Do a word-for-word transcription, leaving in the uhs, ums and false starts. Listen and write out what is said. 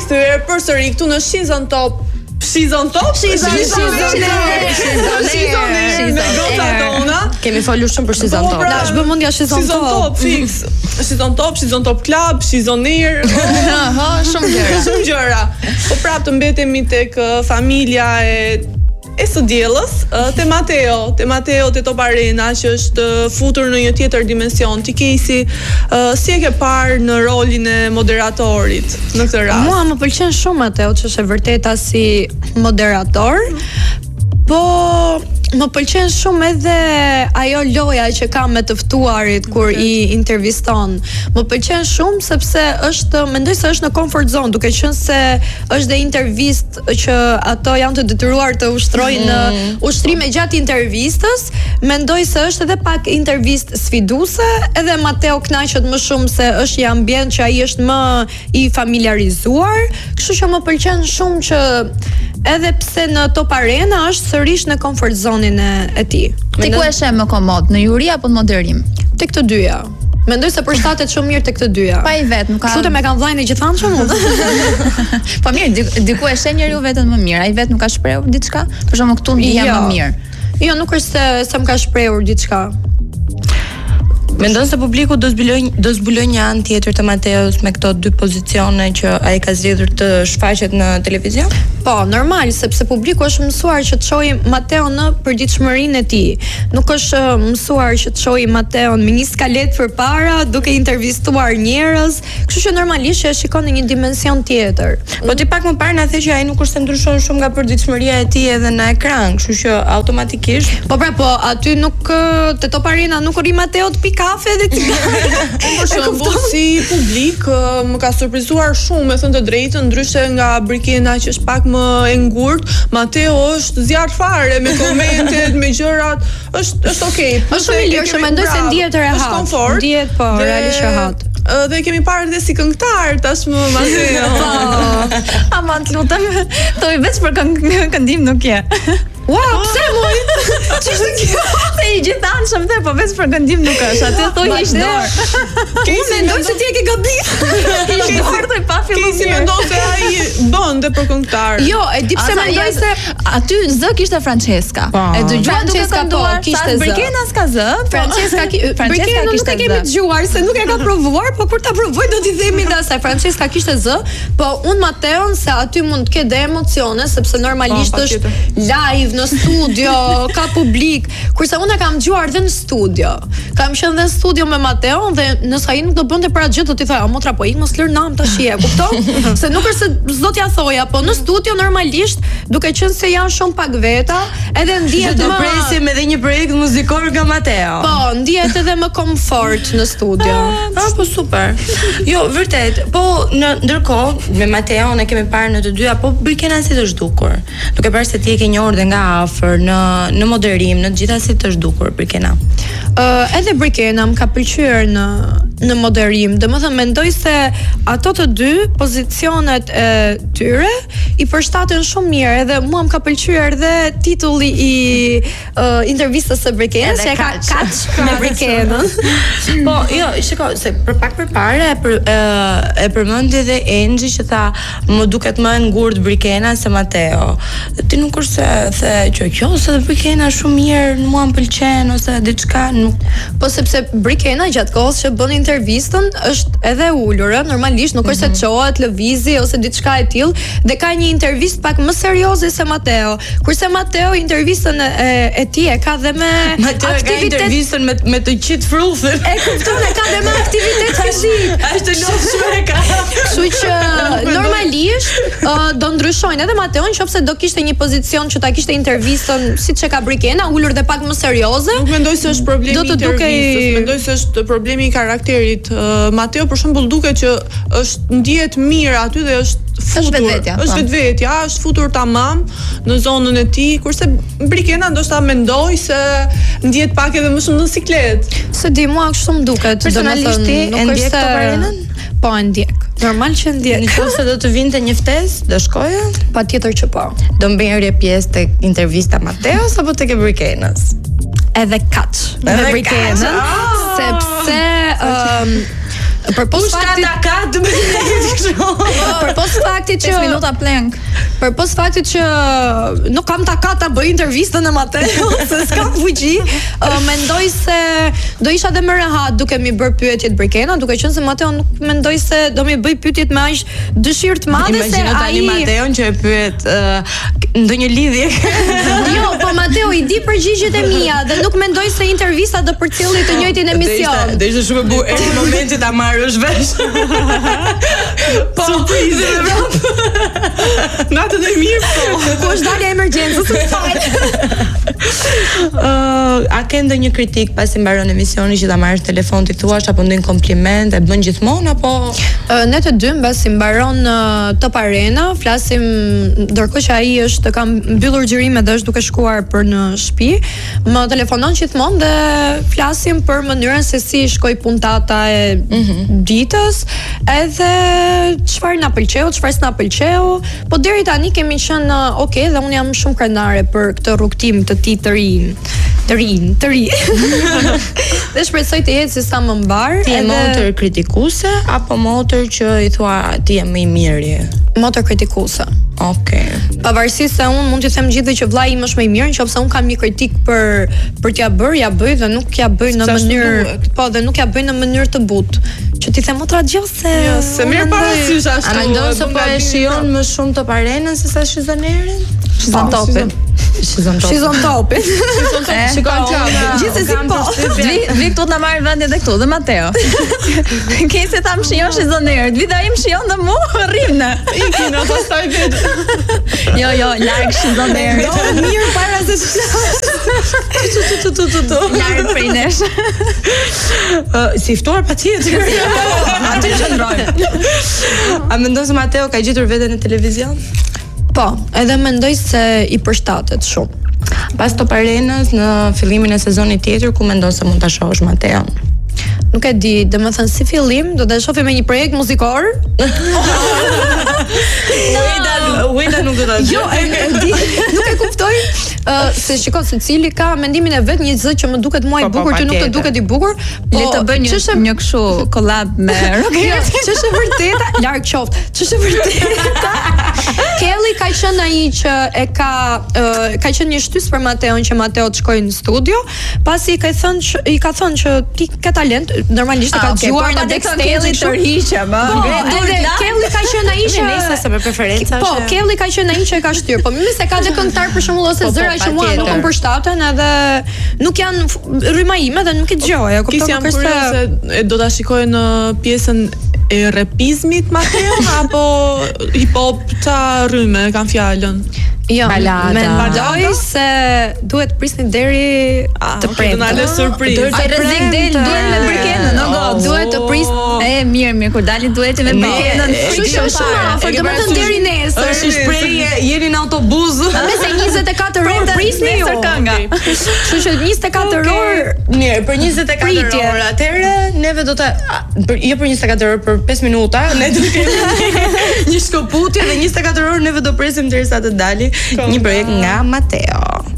rikthyer përsëri këtu në Shizon Top. Shizon Top? Shizon me goca tona. Kemi folur shumë për Shizon Top. Na është bë mendja Shizon Top. Shizon Top fix. Shizon Top, Shizon Top Club, Shizon Air. Aha, shumë gjëra. Shumë gjëra. Po prapë të mbetemi tek familja e e së diellës, te Mateo, te Mateo te Top Arena që është futur në një tjetër dimension. Ti Kesi, si e ke parë në rolin e moderatorit në këtë rast? Mua më pëlqen shumë Mateo, që është e vërteta si moderator. Po më pëlqen shumë edhe ajo loja që ka me të ftuarit kur okay. i interviston. Më pëlqen shumë sepse është, mendoj se është në comfort zone, duke qenë se është dhe intervistë që ato janë të detyruar të ushtrojnë në mm. ushtrime gjatë intervistës. Mendoj se është edhe pak intervistë sfiduese, edhe Mateo kënaqet më shumë se është një ambient që ai është më i familiarizuar, kështu që më pëlqen shumë që edhe pse në Top Arena është sërish në comfort zone-in e, e tij. Ti ku e sheh më komod, në juri apo në moderim? Tek të dyja. Mendoj se përshtatet shumë mirë tek të dyja. Pa i vet, nuk ka. Kështu të me kanë vllajën e gjithanshëm. Po mirë, diku e sheh njeriu veten më mirë. Ai vet nuk ka shprehur diçka, për shembull këtu ndihem jo. më mirë. Jo, nuk është se se më ka shprehur diçka. Mendon se publiku do zbulojë do zbulojë një anë tjetër të Mateos me këto dy pozicione që ai ka zgjedhur të shfaqet në televizion? Po, normal, sepse publiku është mësuar që të shohë Mateo në përditshmërinë e tij. Nuk është mësuar që të shohë Mateon me një skalet përpara, duke intervistuar njerëz, kështu që normalisht që e shikon në një dimension tjetër. Po ti pak më parë na the që ai nuk është se ndryshon shumë nga përditshmëria e tij edhe në ekran, kështu që automatikisht. Po pra, po aty nuk te Top Arena nuk rri Mateo të pi kafe dhe cigare. Për shembull, si publik më ka surprizuar shumë, me thënë të drejtën, ndryshe nga Brikena që është pak më e ngurtë. Mateo është zjarr fare me komentet, me gjërat, është është okay. Është shumë i lirshëm, mendoj se ndihet rehat. Është komfort. Ndihet po, realisht rehat. Dhe kemi parë dhe si këngëtar tashmë Mateo. Po. Ama të lutem, toj veç për këndim nuk je. Wow, pse moj? Ç'është kjo? Se i gjithanshëm the, po vetë për këndim nuk është. Atë thoj hiç dorë. Unë mendoj se ti e ke gabim. Hiç dorë thoj pa fillim. Ti mendon se ai bënte për këngëtar? Jo, e di pse mendoj se aty z kishte Francesca. E dëgjuan duke kënduar, kishte z. Brikena s'ka z. Francesca Francesca nuk e kemi dëgjuar se nuk e ka provuar, po kur ta provoj do t'i themi da se Francesca kishte z, po un Mateon se aty mund të ketë dhe emocione sepse normalisht është live në studio, ka publik, kurse unë e kam dëgjuar dhe në studio. Kam qenë dhe në studio me Mateo dhe nëse ai nuk do bënte për atë gjë do t'i thoja, "Motra po ik mos lër nam tash e kupton?" Se nuk është se s'do t'ja thoja, po në studio normalisht, duke qenë se janë shumë pak veta, edhe ndihet më më presim edhe një projekt muzikor nga Mateo. Po, ndihet edhe më komfort në studio. Ah, po super. Jo, vërtet, po në ndërkohë me Mateo ne kemi parë në të dyja, po Brikena si të zhdukur. Duke parë se ti e ke njohur dhe nga afër në në moderim, në gjitha si të zhdukur Brikena. Uh, edhe Brikena më ka pëlqyer në në moderim. Domethënë mendoj se ato të dy pozicionet e tyre i përshtaten shumë mirë, edhe mua më ka pëlqyer dhe titulli i uh, intervistës së Brikenës, që ka kaç me Brikenën. Po, jo, shikoj se për pak përpara e për, e, e përmendi edhe Enxhi që tha më duket më e ngurtë Brikena se Mateo. Ti nuk është se the që kjo se Brikena shumë mirë, mua më pëlqen ose diçka nuk. Po sepse Brikena gjatë kohës që bën intervistën është edhe ulur, normalisht nuk është se çohet, lëvizi ose diçka e tillë, dhe ka një intervistë pak më serioze se Mateo. Kurse Mateo intervistën e, e tij e ka dhe me Mateo aktivitet, ka intervistën me me të qit frullën. E kupton, e ka dhe me aktivitet fizik. Është lodhshme ka. Kështu që normalisht uh, do ndryshojnë edhe Mateo nëse do kishte një pozicion që ta kishte intervistën siç e ka Brikena, ulur dhe pak më serioze. Nuk mendoj se është problemi i intervistës, mendoj se është problemi i karakterit. Uh, Mateo për shembull duket që është ndihet mirë aty dhe është futur, është vetvetja, është vetvetja, është futur tamam në zonën e tij, kurse Brikena ndoshta mendoj se ndihet pak edhe më shumë në siklet. Se di, mua kështu më duket. Personalisht ti e ndjek Top Arenën? Po, e ndjek. Normal që ndjek. Nëse do të vinte një ftesë, do shkoja? Patjetër që po. Do mbërje pjesë tek intervista Mateos apo tek e Brikenës? Edhe kaç me Brikenën, sepse ëm për pos faktit ka ka do të kështu. Për pos pos faktit që pesë minuta plank. Për pos faktit që nuk kam takat ta bëj intervistën e Mateo, se s'kam fuqi, uh, mendoj se do isha dhe më rehat duke mi bërë pyetjet Brikena, duke qenë se Mateo nuk mendoj se do mi bëj pyetjet me aq dëshirë të madhe se ai. Imagjino tani Mateon që e pyet uh, ndonjë lidhje. Jo, po Mateo i di përgjigjet e mia dhe nuk mendoj se intervista do përcjelli të njëjtin emision. Do ishte shumë e bukur në momentin ta marrësh vesh. Po, natën e mirë po. Ku është dalja e emergjencës së fal. Uh, a ke ndonjë kritik pasi mbaron emisioni që ta marrësh telefon ti thuash apo ndonjë kompliment e bën gjithmonë apo uh, ne të dy mbasi mbaron uh, Top Arena, flasim ndërkohë që ai është ka mbyllur xhirimet dhe është duke shkuar për në shtëpi, më telefonon gjithmonë dhe flasim për mënyrën se si shkoi puntata e mm-hmm. ditës, edhe çfarë na pëlqeu, çfarë s'na pëlqeu, po deri tani kemi qenë uh, okay dhe unë jam shumë krenare për këtë rrugtim të tij të rinj, të rinj, të ri. Dhe shpresoj të jetë si sa më mbar. Ti je edhe... motër kritikuese apo motër që i thua ti je më i miri? Motër kritikuese. Okej. Okay. Pavarësisht se unë mund të them gjithë që vllai im është më i mirë, nëse unë kam një kritik për për t'ia bërë, ja bëj dhe nuk ja bëj në mënyrë, po dhe nuk ja bëj në mënyrë të butë. Që ti them otra gjë se jo, se mirë parasysh ashtu. A mendon se po e shijon më shumë Top Arenën se sa Shizonerin? Shizon topin. Shizon topin. Shizon topin. Shikon çfarë? Gjithsesi po. Vi vi këtu na marr vendin edhe këtu dhe Mateo. Ke se tham shijon Shizonerin, vi ai më shijon dhe mua rrimne. Ikin ato pastaj vet. Jo, jo, larg Shizonerin. Do mirë para se të Tu tu tu tu tu. Larg prej nesh. Si ftuar patjetër. Aty qëndrojmë. A mendon se Mateo ka gjetur veten në televizion? Po, edhe mendoj se i përshtatet shumë. Pas Top Arenës në fillimin e sezonit tjetër ku mendon se mund ta shohësh Mateon? Nuk e di, domethënë si fillim do ta shohim me një projekt muzikor. Uida, uida nuk do ta di. Jo, e di, nuk e kuptoj. Uh, se shikoj se cili ka mendimin e vet, një zë që më duket mua i bukur, që nuk të duket i bukur. Po, le të bëj një, ç'është një kështu collab me Rocket. Ç'është e vërteta? Larg qoftë. Ç'është e vërteta? Kelly ka qenë ai që e ka uh, ka qenë një shtys për Mateon që Mateo të shkojë në studio, pasi i ka thënë që i ka thënë që ti ke talent, normalisht e ka dëgjuar në backstage Kelly tërhiqe, më. Kelly ka qenë ai që nëse sa për preferenca po, Kelly ka qenë ai që e ka shtyr. Po më se ka dhe këngëtar për shembull ose zëra që mua nuk më përshtaten edhe nuk janë rryma ime dhe nuk e dëgjoj. Apo kisë jam kurioze se do ta shikoj në pjesën e repizmit Mateo apo hip hop ta rryme kanë fjalën. Jo, balada. Mendoj se duhet prisni deri ah, të premte. Do na lë surprizë. Ai rrezik del duhet me Brikenën, no god. Duhet të pris. E mirë, mirë kur dalin duheti me Brikenën. Kështu që shumë afër, domethënë deri nesër. Është shprehje, jeni në autobus. Me se njëzet e katër orë prisni ju. Kështu që njëzet e katër orë. Mirë, për njëzet e katër orë. Atëherë neve do të për jo për njëzet e katër orë, për pesë minuta, ne do të kemi një shkoputje dhe njëzet e katër orë neve do presim derisa të dalë një projekt nga Mateo.